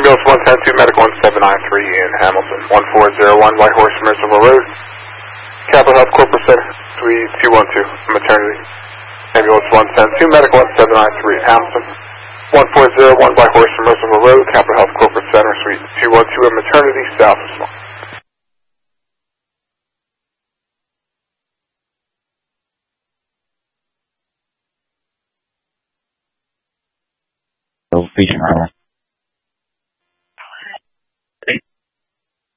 Ambulance 172, Medical 1793 in Hamilton, 1401 White Horse, Mercival Road. Capital Health Corporate Center, Suite 212, maternity. Ambulance 172, Medical 1793 in Hamilton, 1401 White Horse, Mercival Road. Capital Health Corporate Center, Suite 212, maternity, south of Swan. Patient